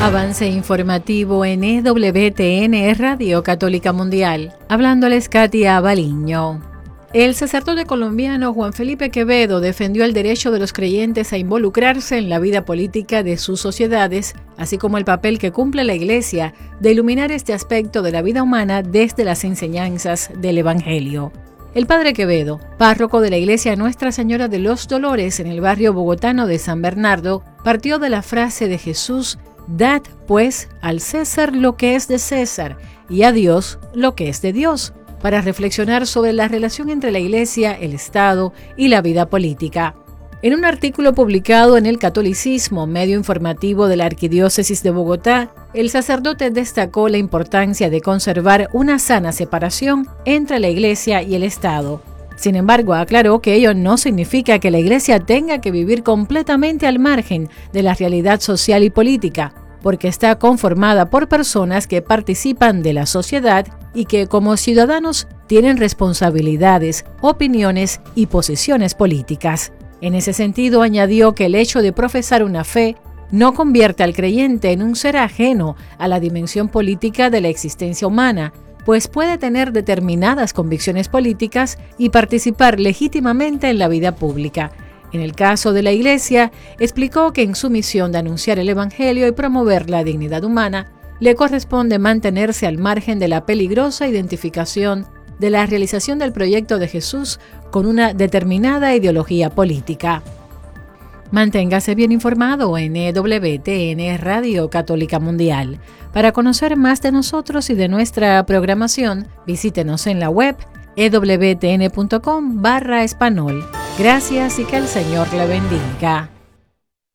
Avance informativo en EWTN Radio Católica Mundial. Hablándoles Katia Baliño. El sacerdote colombiano Juan Felipe Quevedo defendió el derecho de los creyentes a involucrarse en la vida política de sus sociedades, así como el papel que cumple la Iglesia de iluminar este aspecto de la vida humana desde las enseñanzas del Evangelio. El padre Quevedo, párroco de la Iglesia Nuestra Señora de los Dolores en el barrio bogotano de San Bernardo, partió de la frase de Jesús: «Dad, pues, al César lo que es de César y a Dios lo que es de Dios», para reflexionar sobre la relación entre la Iglesia, el Estado y la vida política. En un artículo publicado en El Catolicismo, medio informativo de la Arquidiócesis de Bogotá, el sacerdote destacó la importancia de conservar una sana separación entre la Iglesia y el Estado. Sin embargo, aclaró que ello no significa que la Iglesia tenga que vivir completamente al margen de la realidad social y política, porque está conformada por personas que participan de la sociedad y que, como ciudadanos, tienen responsabilidades, opiniones y posiciones políticas. En ese sentido, añadió que el hecho de profesar una fe no convierte al creyente en un ser ajeno a la dimensión política de la existencia humana, pues puede tener determinadas convicciones políticas y participar legítimamente en la vida pública. En el caso de la Iglesia, explicó que en su misión de anunciar el Evangelio y promover la dignidad humana, le corresponde mantenerse al margen de la peligrosa identificación de la realización del proyecto de Jesús con una determinada ideología política. Manténgase bien informado en EWTN Radio Católica Mundial. Para conocer más de nosotros y de nuestra programación, visítenos en la web ewtn.com/español. Gracias y que el Señor le bendiga.